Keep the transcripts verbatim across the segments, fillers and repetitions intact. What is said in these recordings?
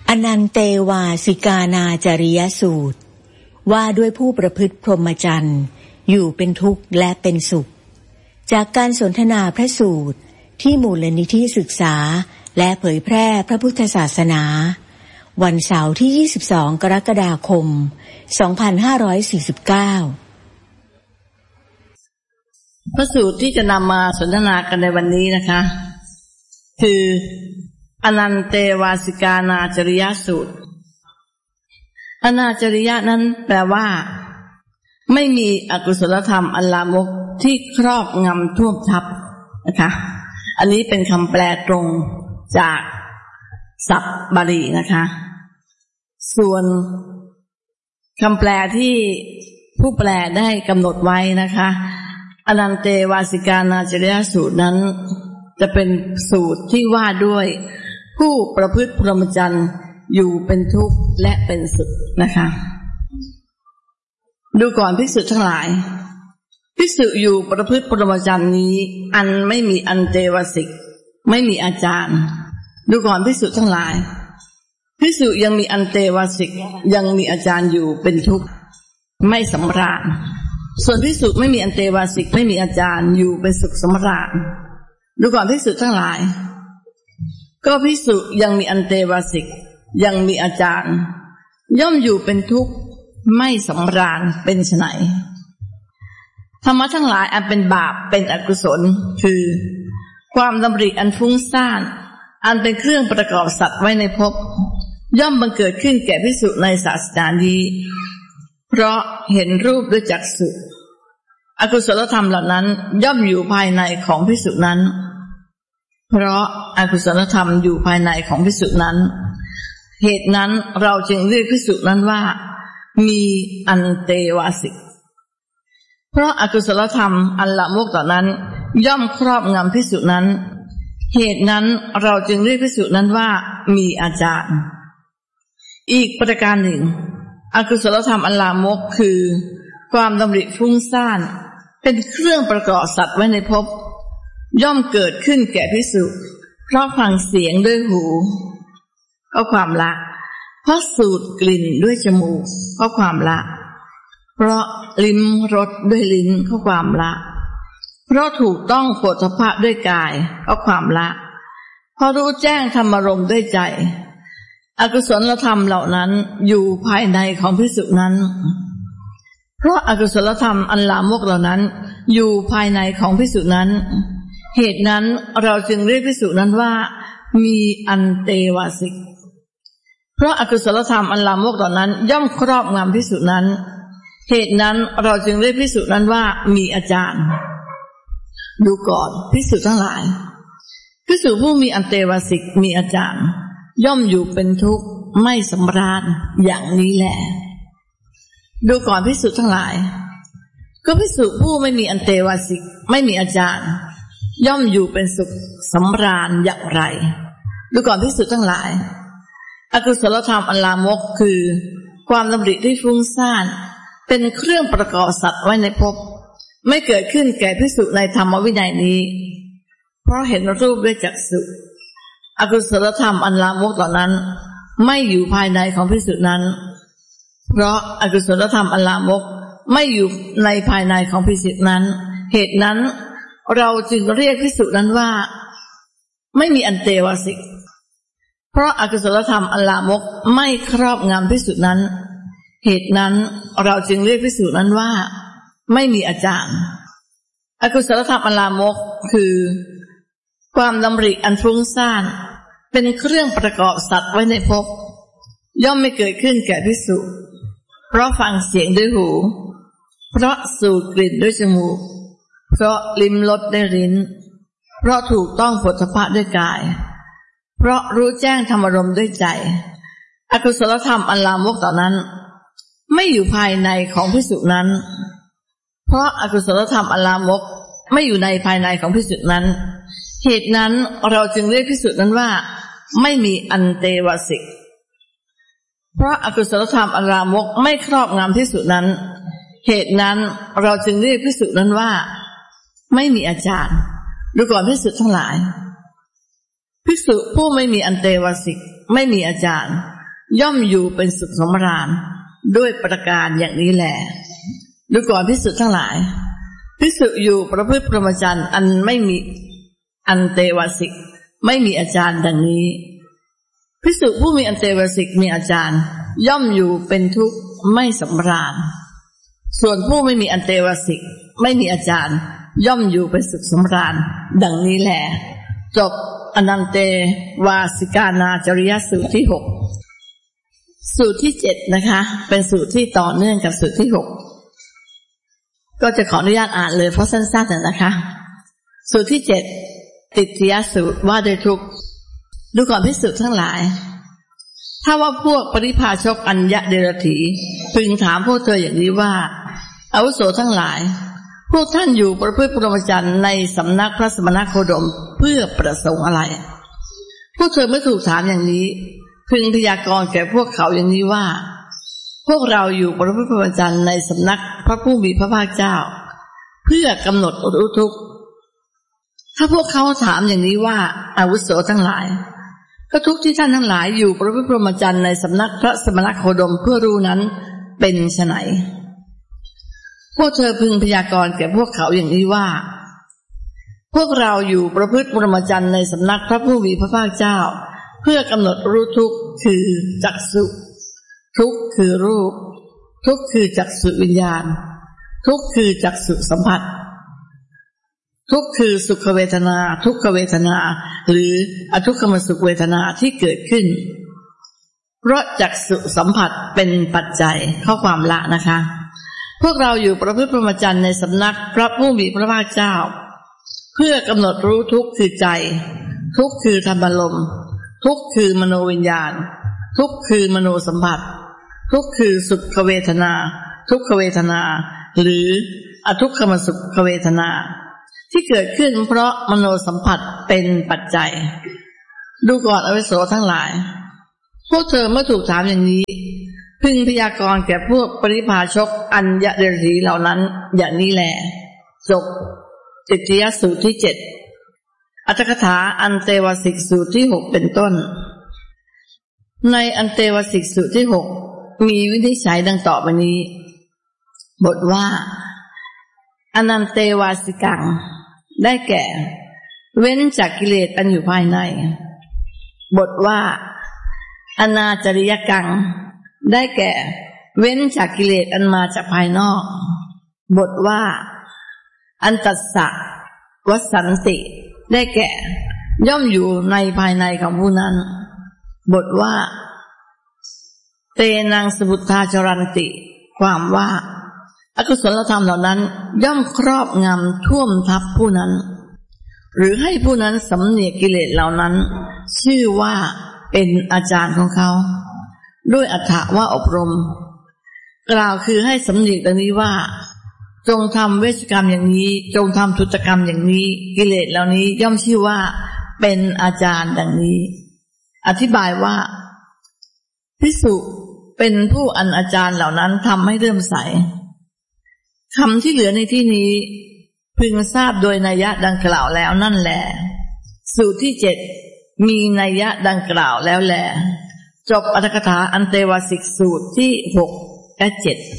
อนันเตวาสิกานาจริยสูตรว่าด้วยผู้ประพฤติพรหมจรรย์อยู่เป็นทุกข์และเป็นสุขจากการสนทนาพระสูตรที่มูลนิธิศึกษาและเผยแพร่พระพุทธศาสนาวันเสาร์ที่ยี่สิบสองกรกฎาคมสองพันห้าร้อยสี่สิบเก้าพระสูตรที่จะนำมาสนทนากันในวันนี้นะคะคืออนันเตวาสิกานาจริยสูตรอนาจริยะนั้นแปลว่าไม่มีอกุศลธรรมอันลามกที่ครอบงำท่วมทับนะคะอันนี้เป็นคำแปลตรงจากศัพท์บาลีนะคะส่วนคำแปลที่ผู้แปลได้กำหนดไว้นะคะอนันเตวาสิกานาจริยสูตรนั้นจะเป็นสูตรที่ว่าด้วยผู้ประพฤติพรหมจรรย์อยู่เป็นทุกข์และเป็นสุขนะคะดูก่อนภิกษุทั้งหลายภิกษุอยู่ประพฤติพรหมจรรย์นี้อันไม่มีอันเตวสิกไม่มีอาจารย์ดูก่อนภิกษุทั้งหลายภิกษุยังมีอันเตวสิกยังมีอาจารย์อยู่เป็นทุกข์ไม่สำราญส่วนภิกษุไม่มีอันเตวสิกไม่มีอาจารย์อยู่เป็นสุขสำราญดูก่อนภิกษุทั้งหลายก็ภิกษุยังมีอันเตวสิกยังมีอาจารย์ย่อมอยู่เป็นทุกข์ไม่สำราญเป็นไฉนธรรมะทั้งหลายอันเป็นบาปเป็นอกุศลคือความดำริอันฟุ้งซ่านอันเป็นเครื่องประกอบสัตว์ไว้ในภพย่อมบังเกิดขึ้นแก่ภิกษุในศาสนานี้เพราะเห็นรูปด้วยจักษุอกุศลธรรมเหล่านั้นย่อมอยู่ภายในของภิกษุนั้นเพราะอกุศลธรรมอยู่ภายในของภิกษุนั้นเหตุนั้นเราจึงเรียกภิกษุนั้นว่ามีอันเตวาสิกเพราะอกุศลธรรมอันละมกต่อนั้นย่อมครอบงำภิกษุนั้นเหตุนั้นเราจึงเรียกภิกษุนั้นว่ามีอาจารย์อีกประการหนึ่งอกุศลธรรมอันลามกคือความดำริฟุ้งซ่านเป็นเครื่องประกอบสัตว์ไว้ในภพย่อมเกิดขึ้นแก่ภิกษุเพราะฟังเสียงด้วยหูก็ความละเพราะสูดกลิ่นด้วยจมูกก็ความละเพราะลิ้มรสด้วยลิ้นก็ความละเพราะถูกต้องโผฏฐัพพะด้วยกายก็ความละเพราะรู้แจ้งธรรมารมณ์ด้วยใจอกุศลธรรมเหล่านั้นอยู่ภายในของภิกษุนั้นเพราะอกุศลธรรมอันลามกเหล่านั้นอยู่ภายในของภิกษุนั้นเหตุนั้นเราจึงเรียกภิกษุนั้นว่ามีอันเตวาสิกเพราะอกุศลธรรมอันลามกเหล่านั้นย่อมครอบงำภิกษุนั้นเหตุนั้นเราจึงเรียกภิกษุนั้นว่ามีอาจารย์ดูก่อนภิกษุทั้งหลายภิกษุผู้มีอันเตวาสิกมีอาจารย์ย่อมอยู่เป็นทุกข์ไม่สำราญอย่างนี้แหละดูก่อนภิกษุทั้งหลายก็ภิกษุผู้ไม่มีอันเตวาสิกไม่มีอาจารย์ย่อมอยู่เป็นสุขสำราญอย่างไรดูก่อนภิกษุทั้งหลายอกุศลธรรมอันลามกคือความดำริที่ฟุ้งซ่านเป็นเครื่องประกอบสัตว์ไว้ในภพไม่เกิดขึ้นแก่ภิกษุในธรรมวินัยนี้เพราะเห็นรูปด้วยจักษุอกุศลธรรมอันลามกเหล่านั้นไม่อยู่ภายในของภิกษุนั้นเพราะอกุศลธรรมอันลามกไม่อยู่ในภายในของภิกษุนั้นเหตุนั้นเราจึงเรียกภิกษุนั้นว่าไม่มีอันเตวาสิกเพราะอกุศลธรรมอันลามกไม่ครอบงำภิกษุนั้นเหตุนั้นเราจึงเรียกภิกษุนั้นว่าไม่มีอาจารย์อกุศลธรรมอันลามกคือความดำริอันฟุ้งซ่านเป็นเครื่องประกอบสัตว์ไว้ในภพย่อมไม่เกิดขึ้นแก่ภิกษุเพราะฟังเสียงด้วยหูเพราะสูดกลิ่นด้วยจมูกเพราะลิ้มรสด้วยลิ้นเพราะถูกต้องโผฏฐัพพะด้วยกายเพราะรู้แจ้งธรรมารมณ์ด้วยใจอกุศลธรรมอันลามกเหล่านั้นไม่อยู่ภายในของภิกษุนั้นเพราะอกุศลธรรมอันลามกไม่อยู่ในภายในของภิกษุนั้นเหตุนั้นเราจึงเรียกภิกษุนั้นว่าไม่มีอันเตวาสิกเพราะอกุศลธรรมอันลามกไม่ครอบงำภิกษุนั้นเหตุนั้นเราจึงเรียกภิกษุนั้นว่าไม่มีอาจารย์ดูก่อนภิกษุทั้งหลายภิกษุผู้ไม่มีอันเตวาสิกไม่มีอาจารย์ย่อมอยู่เป็นสุขสำราญด้วยประการอย่างนี้แหละดูก่อนภิกษุทั้งหลายภิกษุอยู่ประพฤติพรหมจรรย์อันไม่มีอันเตวสิกไม่มีอาจารย์ดังนี้ภิกษุผู้มีอันเตวสิกมีอาจารย์ย่อมอยู่เป็นทุกข์ไม่สำราญส่วนผู้ไม่มีอันเตวสิกไม่มีอาจารย์ย่อมอยู่เป็นสุขสำราญดังนี้แหละจบอนันเตวาสิกานาจริยสูตรที่หกสูตรที่เจ็ดนะคะเป็นสูตรที่ต่อเนื่องกับสูตรที่หกก็จะขออนุญาตอ่านเลยเพราะสั้นๆนะคะสูตรที่เจ็ดติฏฐิยสูตรว่าโดยทุกข์ดูก่อนภิกษุทั้งหลายถ้าว่าพวกปริพาชกอัญญเดรถีพึงถามพวกเธออย่างนี้ว่าอาวุโสทั้งหลายพวกท่านอยู่ประพฤติพรหมจรรย์ในสำนักพระสมณโคดมเพื่อประสงค์อะไรพวกเธอเมื่อถูกถามอย่างนี้พึงพยากรณ์แก่พวกเขาอย่างนี้ว่าพวกเราอยู่ประพฤติพรหมจรรย์ในสำนักพระผู้มีพระภาคเจ้าเพื่อกำหนดรู้ทุกข์ถ้าพวกเขาถามอย่างนี้ว่าอาวุโสทั้งหลายก็ทุกที่ท่านทั้งหลายอยู่ประพฤติพรหมจรรย์ในสำนักพระสมณโคดมเพื่อรู้นั้นเป็นไฉนพวกเธอพึงพยากรณ์แก่พวกเขาอย่างนี้ว่าพวกเราอยู่ประพฤติพรหมจรรย์ในสำนักพระผู้มีพระภาคเจ้าเพื่อกำหนดรู้ทุกข์คือจักษุทุกข์คือรูปทุกข์คือจักษุวิญญาณทุกข์คือจักษุสัมผัสทุกข์คือสุขเวทนาทุกขเวทนาหรืออทุกขมสุขเวทนาที่เกิดขึ้นเพราะจักษุสัมผัสเป็นปัจจัยข้อความละนะคะพวกเราอยู่ประพฤติพรหมจรรย์ในสำนักพระผู้มีพระภาคเจ้าเพื่อกำหนดรู้ทุกข์คือใจทุกข์คือธรรมารมณ์ทุกข์คือมโนวิญญาณทุกข์คือมโนสัมผัสทุกข์คือสุขเวทนาทุกขเวทนาหรืออทุกขมสุขเวทนาที่เกิดขึ้นเพราะมโนสัมผัสเป็นปัจจัยดูก่อนอาวุโสทั้งหลายพวกเธอเมื่อถูกถามอย่างนี้พึงพยากรณ์แก่พวกปริพาชกอัญญเดรถีเหล่านั้นอย่างนี้แลจบติฏฐิยสูตรที่เจ็ดอรรถกถาอันเตวสิกสูตรที่หกเป็นต้นในอันเตวสิกสูตรที่หกมีวินิจฉัยดังต่อไปนี้บทว่าอนันเตวาสิกังได้แก่เว้นจากกิเลสอันอยู่ภายในบทว่าอนาจริยกังได้แก่เว้นจากกิเลสอันมาจากภายนอกบทว่าอันตัสสะวสันติได้แก่ย่อมอยู่ในภายในของผู้นั้นบทว่าเตนังสมุทธาจรันติความว่าอกุศลธรรมเหล่านั้นย่อมครอบงำท่วมทับผู้นั้นหรือให้ผู้นั้นสำเนียกกิเลสเหล่านั้นชื่อว่าเป็นอาจารย์ของเขาด้วยอรรถะว่าอบรมกล่าวคือให้สำเนียกดังนี้ว่าจงทำเวชกรรมอย่างนี้จงทำทุตกรรมอย่างนี้กิเลสเหล่านี้ย่อมชื่อว่าเป็นอาจารย์ดังนี้อธิบายว่าภิกษุเป็นผู้อันอาจารย์เหล่านั้นทำให้เริ่มใสคำที่เหลือในที่นี้พึงทราบโดยนัยยะดังกล่าวแล้วนั่นแหละสูตรที่เจ็ดมีนัยยะดังกล่าวแล้วแลจบอรรถกถาอันเตวสิกสูตรที่หกและเจ็ด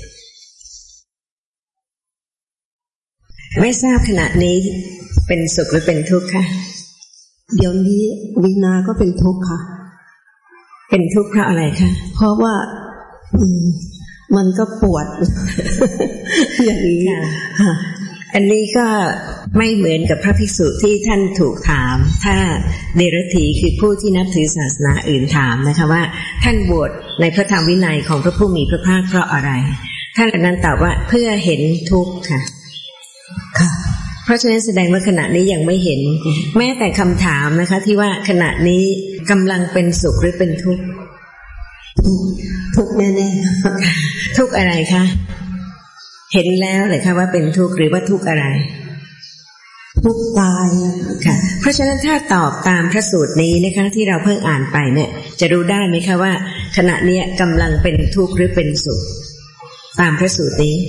ไม่ทราบขณะนี้เป็นสุขหรือเป็นทุกข์คะเดี๋ยวนี้วินาก็เป็นทุกข์ค่ะเป็นทุกข์เพราะอะไรคะเพราะว่ามันก็ปวด อย่างนี้ค่ะอันนี้ก็ไม่เหมือนกับพระภิกษุที่ท่านถูกถามถ้าเดรัจฉีคือผู้ที่นับถือศาสนาอื่นถามนะคะว่าท่านบวชในพระธรรมวินัยของพระผู้มีพระภาคเพราะอะไรท่านนั้นตอบว่าเพื่อเห็นทุกข์ค่ะค่ะเพราะฉะนั้นแสดงว่าขณะนี้ยังไม่เห็นแม้แต่คำถามนะคะที่ว่าขณะนี้กำลังเป็นสุขหรือเป็นทุกข์ทุกข์แน่ๆทุกข์อะไรคะเห็นแล้วเลยค่ะว่าเป็นทุกข์หรือว่าทุกข์อะไรทุกข์กายค่ะเพราะฉะนั้นถ้าตอบตามพระสูตรนี้นะคะที่เราเพิ่งอ่านไปเนี่ยจะรู้ได้ไหมคะว่าขณะนี้กำลังเป็นทุกข์หรือเป็นสุขตามพระสูตรนี้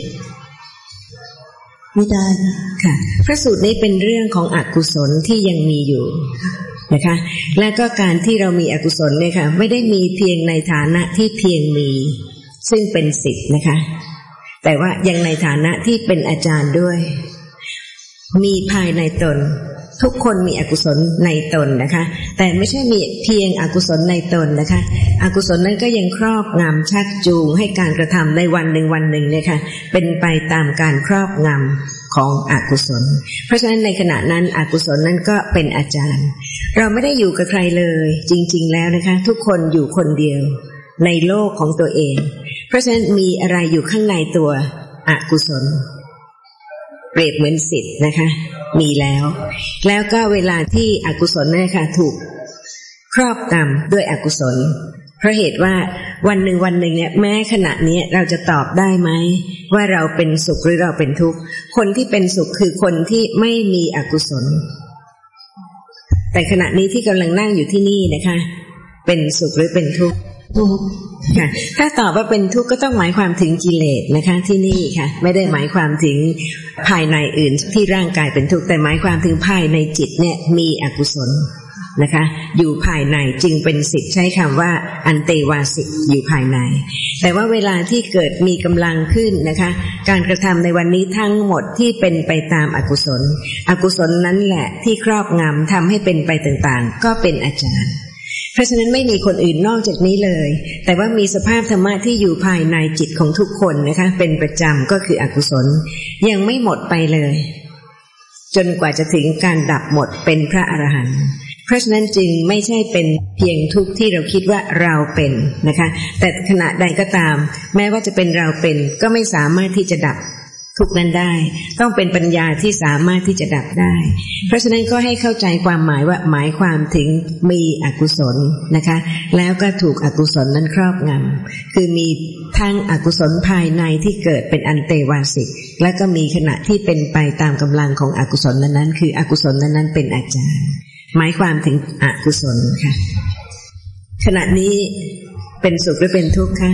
ไม่ได้ค่ะพระสูตรนี้เป็นเรื่องของอกุศลที่ยังมีอยู่นะคะและก็การที่เรามีอกุศลเนี่ยค่ะไม่ได้มีเพียงในฐานะที่เพียงมีซึ่งเป็นสิทธิ์นะคะแต่ว่ายังในฐานะที่เป็นอาจารย์ด้วยมีภายในตนทุกคนมีอกุศลในตนนะคะแต่ไม่ใช่มีเพียงอกุศลในตนนะคะอกุศลนั้นก็ยังครอบงำชักจูงให้การกระทำในวันหนึ่งวันหนึ่งเนี่ยค่ะเป็นไปตามการครอบงำของอกุศลเพราะฉะนั้นในขณะนั้นอกุศลนั้นก็เป็นอาจารย์เราไม่ได้อยู่กับใครเลยจริงๆแล้วนะคะทุกคนอยู่คนเดียวในโลกของตัวเองเพราะฉะนั้นมีอะไรอยู่ข้างในตัวอกุศลเปรียบเหมือนสิทธิ์นะคะมีแล้วแล้วก็เวลาที่อกุศลนั่นค่ะถูกครอบงำด้วยอกุศลเพราะเหตุว่าวันหนึ่งวันหนึ่งเนี่ยแม้ขณะนี้เราจะตอบได้ไหมว่าเราเป็นสุขหรือเราเป็นทุกข์คนที่เป็นสุขคือคนที่ไม่มีอกุศลแต่ขณะนี้ที่กำลังนั่งอยู่ที่นี่นะคะเป็นสุขหรือเป็นทุกข์ค่ะถ้าตอบว่าเป็นทุกข์ก็ต้องหมายความถึงกิเลสนะคะที่นี่ค่ะไม่ได้หมายความถึงภายในอื่นที่ร่างกายเป็นทุกข์แต่หมายความถึงภายในจิตเนี่ยมีอกุศลนะคะอยู่ภายในจึงเป็นสิทธิ์ใช้คำว่าอันเตวาสิกอยู่ภายในแต่ว่าเวลาที่เกิดมีกำลังขึ้นนะคะการกระทำในวันนี้ทั้งหมดที่เป็นไปตามอกุศลอกุศลนั้นแหละที่ครอบงำทำให้เป็นไปต่างๆก็เป็นอาจารย์เพราะฉะนั้นไม่มีคนอื่นนอกจากนี้เลยแต่ว่ามีสภาพธรรมะที่อยู่ภายในจิตของทุกคนนะคะเป็นประจำก็คืออกุศลยังไม่หมดไปเลยจนกว่าจะถึงการดับหมดเป็นพระอรหันต์เพราะฉะนั้นจึงไม่ใช่เป็นเพียงทุกข์ที่เราคิดว่าเราเป็นนะคะแต่ขณะใดก็ตามแม้ว่าจะเป็นเราเป็นก็ไม่สามารถที่จะดับทุกข์นั้นได้ต้องเป็นปัญญาที่สามารถที่จะดับได้เพราะฉะนั้นก็ให้เข้าใจความหมายว่าหมายความถึงมีอกุศลนะคะแล้วก็ถูกอกุศลนั้นครอบงำคือมีทั้งอกุศลภายในที่เกิดเป็นอันเตวาสิกและก็มีขณะที่เป็นไปตามกำลังของอกุศลนั้นๆคืออกุศลนั้นๆเป็นอาจารย์หมายความถึงอกุศลค่ะขณะนี้เป็นสุขหรือเป็นทุกข์คะ